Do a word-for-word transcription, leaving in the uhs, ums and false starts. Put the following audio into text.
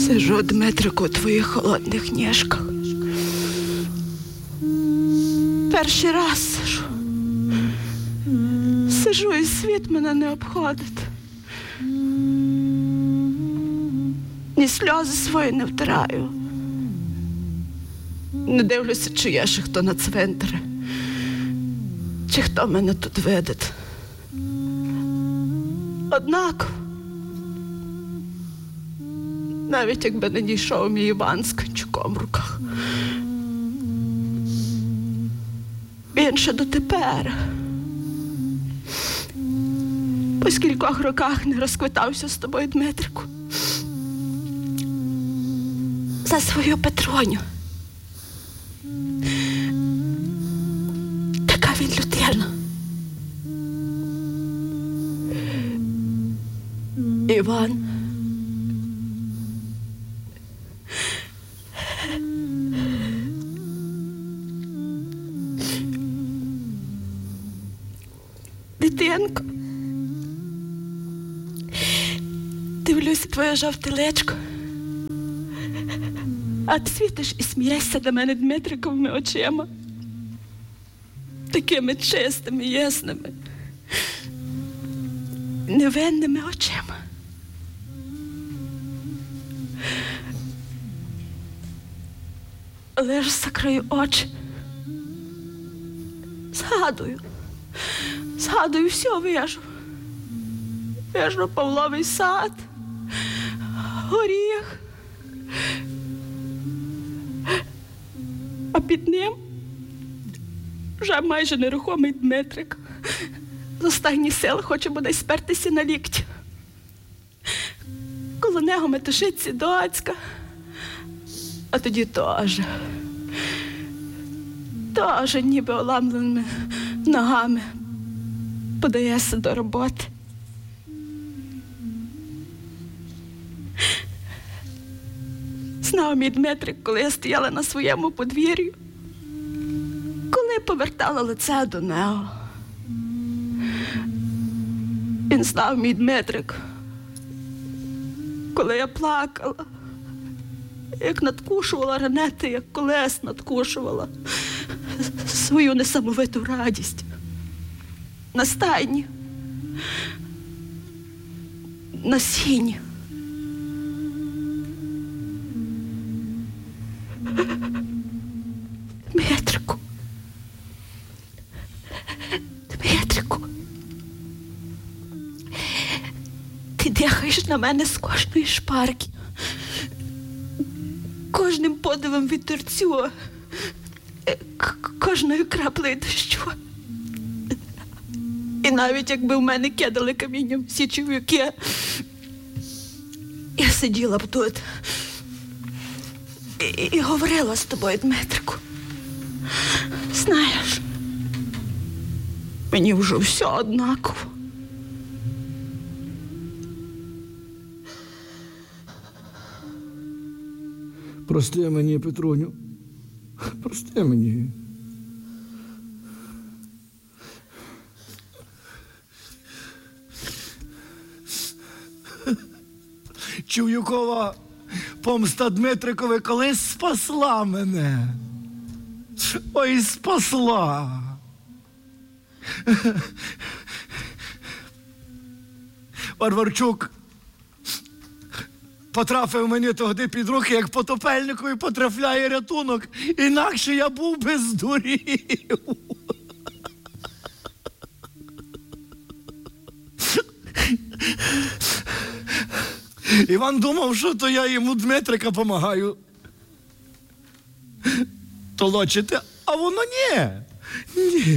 Сижу, Дмитрику, у твоїх холодних ніжках. Перший раз сижу. Сижу, і світ мене не обходить. Ні сльози свої не втираю. Не дивлюся, чи є ще хто на цвинтарі. Чи хто мене тут видить. Однак, навіть якби не дійшов мій Іван з кончуком в руках, він ще дотепер, по скількох роках не розквитався з тобою, Дмитрику, за свою Петроню. Така він людина. Іван. Дитинко. Дивлюся твоє жовте личко. А ти світиш і смієшся до мене Дмитриковими очима. Такими чистими, ясними, невинними очима. Лиш закрию очі. Згадую. Згадую, все вижу. Вижу Павловий сад, горіх. А під ним вже майже нерухомий Дмитрик. З останніх сил хоче бодай спертися на лікті. Коло нього метушиться доцька. А тоді теж. Теж ніби оламленими ногами подається до роботи. Знав мій Дмитрик, коли я стояла на своєму подвір'ю, коли повертала лице до нього. Він знав, мій Дмитрик, коли я плакала, як надкушувала ранети, як колес надкушувала свою несамовиту радість. На стайні, на сіні. Дмитрику, Дмитрику, ти дихаєш на мене з кожної шпарки, кожним подивом вітерцю, кожною краплею дощу. І навіть якби в мене кидали камінням всі чоловіки, я сиділа б тут і, і говорила з тобою, Дмитрику. Знаєш, мені вже все однаково. Прости мені, Петруню. Прости мені. Чуюкова помста Дмитрикові колись спасла мене. Ой, спасла. Варварчук потрапив мені тоді під руки, як потопельнику, і потрапляє рятунок. Інакше я був би здурів. Іван думав, що то я йому Дмитрика помагаю толочити, а воно ні. Ні.